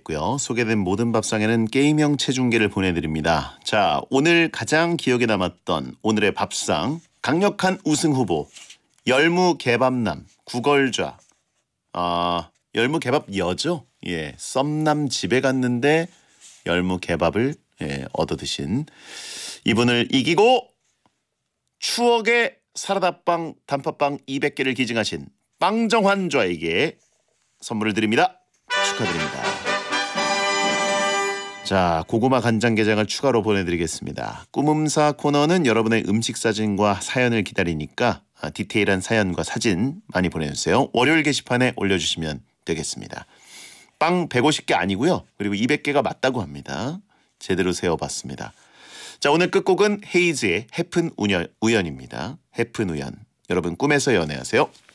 있고요. 소개된 모든 밥상에는 게임형 체중계를 보내드립니다. 자, 오늘 가장 기억에 남았던 오늘의 밥상 강력한 우승 후보 열무개밥남 구걸좌 열무개밥 여죠? 예, 썸남 집에 갔는데 열무개밥을 얻어 드신 이분을 이기고 추억의 사라다빵 단팥빵 200개를 기증하신 빵정환좌에게 선물을 드립니다. 축하드립니다. 자, 고구마 간장게장을 추가로 보내드리겠습니다. 꿈음사 코너는 여러분의 음식 사진과 사연을 기다리니까 디테일한 사연과 사진 많이 보내주세요. 월요일 게시판에 올려주시면 되겠습니다. 빵 150개 아니고요. 그리고 200개가 맞다고 합니다. 제대로 세어봤습니다. 자, 오늘 끝곡은 헤이즈의 해픈 우연입니다. 해픈 우연. 여러분 꿈에서 연애하세요.